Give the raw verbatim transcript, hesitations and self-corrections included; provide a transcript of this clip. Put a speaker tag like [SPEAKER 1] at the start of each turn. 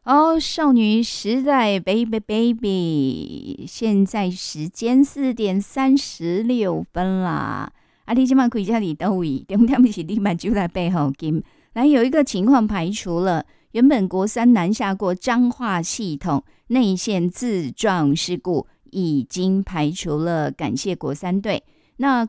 [SPEAKER 1] 哦，少女时代 baby baby，现在时间四点三十六分啦。啊，你今晚回家里都位，重点是你买就来背后金。来，有一个情况排除了，原本国三南下过彰化系统内线自撞事故，已经排除了，感谢国三队。那